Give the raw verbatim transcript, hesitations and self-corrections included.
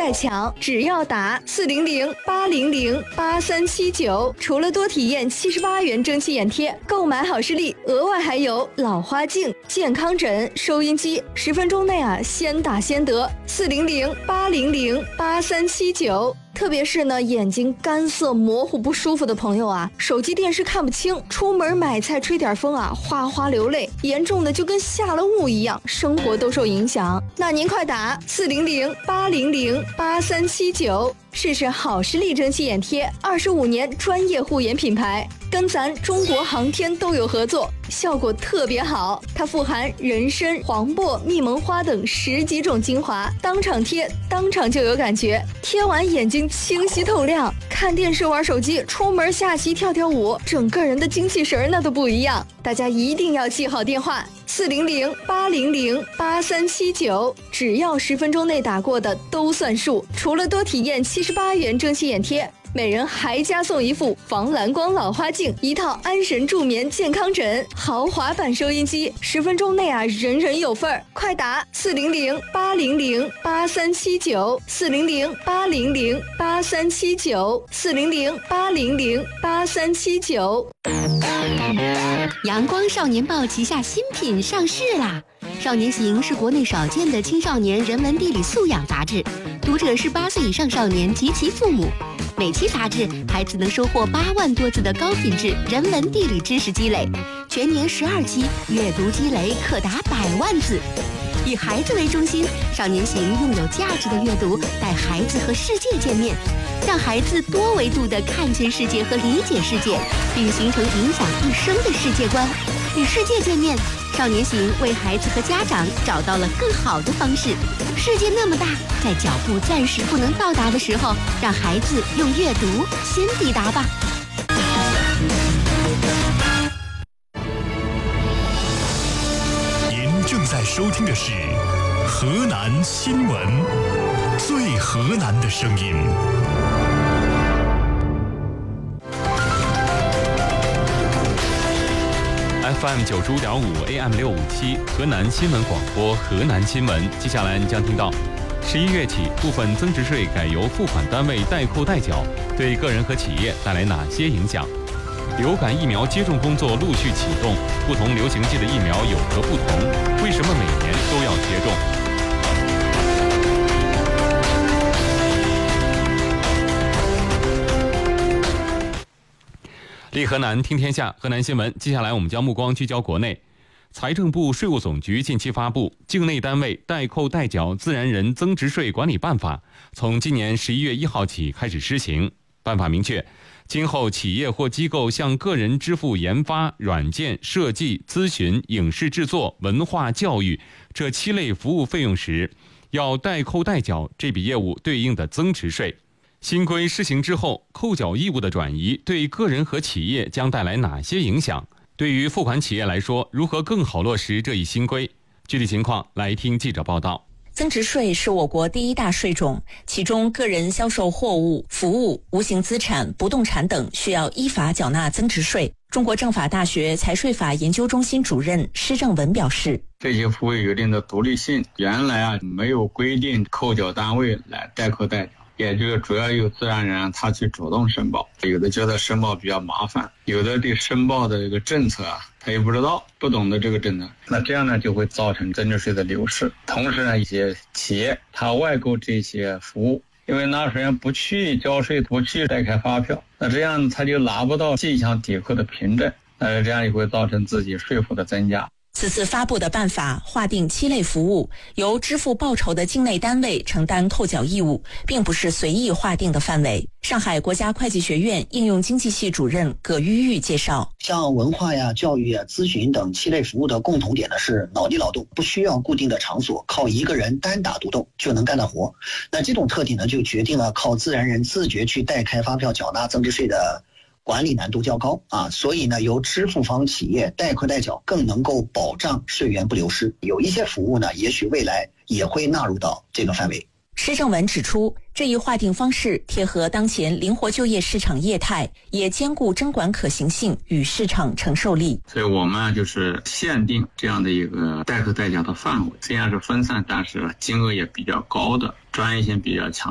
再抢，只要打四零零八零零八三七九。除了多体验七十八元蒸汽眼贴，购买好视力额外还有老花镜、健康枕、收音机，十分钟内啊先打先得。四零零八零零八三七九。特别是呢，眼睛干涩模糊不舒服的朋友啊，手机电视看不清，出门买菜吹点风啊，哗哗流泪，严重的就跟下了雾一样，生活都受影响。那您快打四零零八零零八三七九，试试好视力蒸汽眼贴，二十五年专业护眼品牌，跟咱中国航天都有合作，效果特别好。它富含人参、黄柏、蜜蒙花等十几种精华，当场贴，当场就有感觉，贴完眼睛清晰透亮，看电视玩手机，出门下棋跳跳舞，整个人的精气神那都不一样。大家一定要记好电话四零零八零零八三七九，只要十分钟内打过的都算数。除了多体验七十八元蒸汽眼贴，每人还加送一副防蓝光老花镜，一套安神助眠健康枕，豪华版收音机，十分钟内啊人人有份儿。快打四零零八零零八三七九，四零零八零零八三七九，四零零八零零八三七九。 阳光少年报旗下新品上市啦！少年行是国内少见的青少年人文地理素养杂志，读者是八岁以上少年及其父母。每期杂志，孩子能收获八万多字的高品质人文地理知识积累，全年十二期，阅读积累可达百万字。以孩子为中心，少年行用有价值的阅读带孩子和世界见面，让孩子多维度地看见世界和理解世界，并形成影响一生的世界观。与世界见面，少年行为孩子和家长找到了更好的方式。世界那么大，在脚步暂时不能到达的时候，让孩子用阅读先抵达吧。 您正在收听的是河南新闻，最河南的声音。 F M 九十五点五 A M 六五七河南新闻广播河南新闻。接下来你将听到，十一月起部分增值税改由付款单位代扣代缴，对个人和企业带来哪些影响？流感疫苗接种工作陆续启动，不同流行季的疫苗有何不同？为什么每年都要接种？立河南听天下，河南新闻。接下来我们将目光聚焦国内。财政部、税务总局近期发布《境内单位代扣代缴自然人增值税管理办法》，从今年十一月一号起开始施行。办法明确，今后企业或机构向个人支付研发、软件设计、咨询、影视制作、文化教育这七类服务费用时，要代扣代缴这笔业务对应的增值税。新规施行之后，扣缴义务的转移对个人和企业将带来哪些影响？对于付款企业来说，如何更好落实这一新规？具体情况来听记者报道。 增值税是我国第一大税种，其中个人销售货物、服务、无形资产、不动产等需要依法缴纳增值税。中国政法大学财税法研究中心主任施正文表示， 这些服务有一定的独立性，原来啊没有规定扣缴单位来代扣代缴，也就是主要由自然人他去主动申报，有的觉得申报比较麻烦，有的对申报的这个政策啊他也不知道，不懂得这个政策，那这样呢就会造成增值税的流失。同时呢，一些企业他外购这些服务，因为纳税人不去交税，不去代开发票，那这样他就拿不到进项抵扣的凭证，那这样也会造成自己税负的增加。 此次发布的办法划定七类服务，由支付报酬的境内单位承担扣缴义务，并不是随意划定的范围。上海国家会计学院应用经济系主任葛玉玉介绍， 像文化呀、教育呀、咨询等七类服务的共同点呢是脑力劳动，不需要固定的场所，靠一个人单打独斗就能干的活。那这种特点呢，就决定了靠自然人自觉去代开发票缴纳增值税的管理难度较高啊，所以呢，由支付方企业代扣代缴更能够保障税源不流失。有一些服务呢，也许未来也会纳入到这个范围。 施正文指出，这一划定方式贴合当前灵活就业市场业态，也兼顾征管可行性与市场承受力。 所以我们就是限定这样的一个代扣代缴的范围，虽然是分散，但是金额也比较高的，专业性比较强。